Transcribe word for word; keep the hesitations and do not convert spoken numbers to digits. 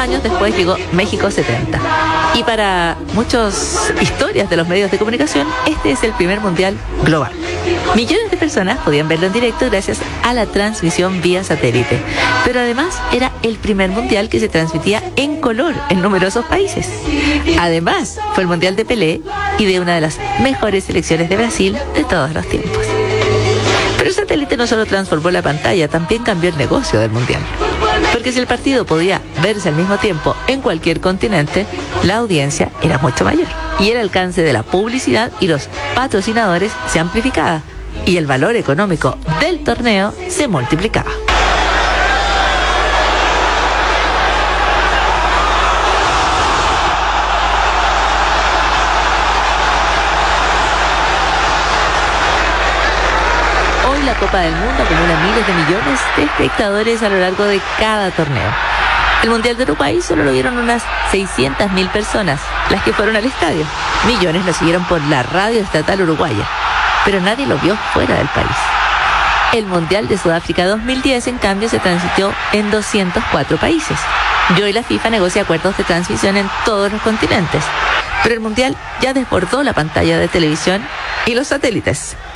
años después llegó México setenta. Y para muchas historias de los medios de comunicación, este es el primer mundial global. Millones de personas podían verlo en directo gracias a la transmisión vía satélite. Pero además era el primer mundial que se transmitía en color en numerosos países. Además, fue el mundial de Pelé y de una de las mejores selecciones de Brasil de todos los tiempos. Pero el satélite no solo transformó la pantalla, también cambió el negocio del mundial. Porque si el partido podía verse al mismo tiempo en cualquier continente, la audiencia era mucho mayor. Y el alcance de la publicidad y los patrocinadores se amplificaba. Y el valor económico del torneo se multiplicaba. La Copa del Mundo acumula miles de millones de espectadores a lo largo de cada torneo. El Mundial de Uruguay solo lo vieron unas seiscientas mil personas, las que fueron al estadio. Millones lo siguieron por la radio estatal uruguaya, pero nadie lo vio fuera del país. El Mundial de Sudáfrica dos mil diez, en cambio, se transmitió en doscientos cuatro países. Y hoy la FIFA negocia acuerdos de transmisión en todos los continentes. Pero el Mundial ya desbordó la pantalla de televisión y los satélites.